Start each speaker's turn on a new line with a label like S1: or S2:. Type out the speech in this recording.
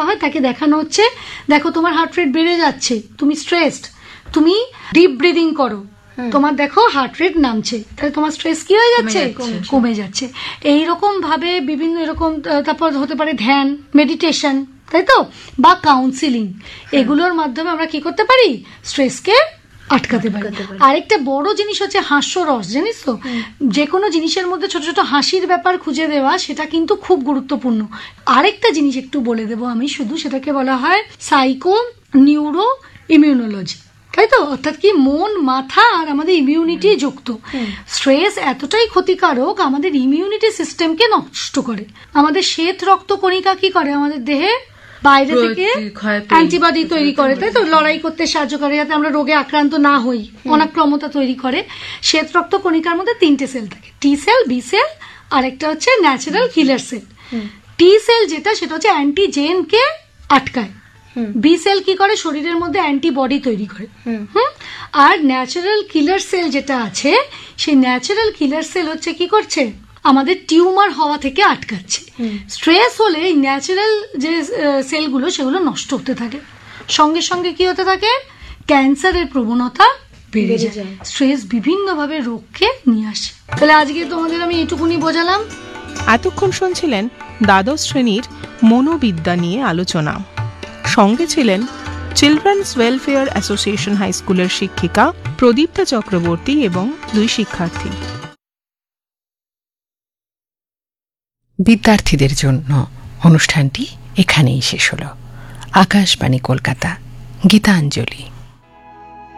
S1: হয়, তাকে দেখানো হচ্ছে দেখো তোমার হার্ট রেট বেড়ে যাচ্ছে, তুমি স্ট্রেসড, তুমি ডিপ ব্রিদিং করো, তোমার দেখো হার্ট রেট নামছে, তাহলে তোমার স্ট্রেস কি হয়ে যাচ্ছে, কমে যাচ্ছে। এইরকম ভাবে বিভিন্ন এরকম, তারপর হতে পারে ধ্যান, মেডিটেশন, তাই তো, বা কাউন্সিলিং, এগুলোর মাধ্যমে আমরা কি করতে পারি, স্ট্রেসকে আটকাতে পারি। আরেকটা বড় জিনিস হচ্ছে হাস্যরস, জানিস তো, যে কোনো জিনিসের মধ্যে ছোট ছোট হাসির ব্যাপার খুঁজে দেওয়া, সেটা কিন্তু খুব গুরুত্বপূর্ণ। আরেকটা জিনিস একটু বলে দেবো আমি শুধু, সেটাকে বলা হয় সাইকো নিউরো ইমিউনোলজি, তাই তো, অর্থাৎ কি মন, মাথা আর আমাদের ইমিউনিটি যুক্ত। স্ট্রেস এতটাই ক্ষতিকারক, আমাদের ইমিউনিটি সিস্টেমকে নষ্ট করে। আমাদের শ্বেত রক্ত কণিকা কি করে, আমাদের দেহে বাইরে থেকে অ্যান্টিবডি তৈরি করে, তাই তো, লড়াই করতে সাহায্য করে, যাতে আমরা রোগে আক্রান্ত না হই, অনাক্রমতা তৈরি করে। শ্বেত রক্ত কণিকার মধ্যে 3টে সেল থাকে, টি সেল, বি সেল, আর একটা হচ্ছে ন্যাচারাল কিলার সেল। টি সেল যেটা, সেটা হচ্ছে অ্যান্টিজেনকে আটকায়, বি সেল কি করে, শরীরের মধ্যে অ্যান্টিবডি তৈরি করে। আর ন্যাচারাল কিলার সেল যেটা আছে, সেই ন্যাচারাল কিলার সেল হচ্ছে কি করছে, আমাদের টিউমার হওয়া থেকে আটকাচ্ছে। স্ট্রেস হলে এই ন্যাচারাল যে সেলগুলো, সেগুলো নষ্ট হতে থাকে, সঙ্গে সঙ্গে কি হতে থাকে, ক্যান্সারের প্রবণতা বেড়ে যায়। স্ট্রেস বিভিন্নভাবে রোগকে নিয়ে আসে। তাহলে আজকে তোমাদের আমি এটুকুনি বোঝালাম।
S2: এতক্ষণ শুনছিলেন দ্বাদশ শ্রেণীর মনোবিদ্যা নিয়ে আলোচনা। সঙ্গে ছিলেন চিলড্রেন্স ওয়েলফেয়ার অ্যাসোসিয়েশন হাই স্কুলের শিক্ষিকা প্রদীপ্তা চক্রবর্তী এবং 2 শিক্ষার্থী।
S3: বিদ্যার্থীদের জন্য অনুষ্ঠানটি এখানেই শেষ হলো। আকাশবাণী কলকাতা, গীতাঞ্জলি।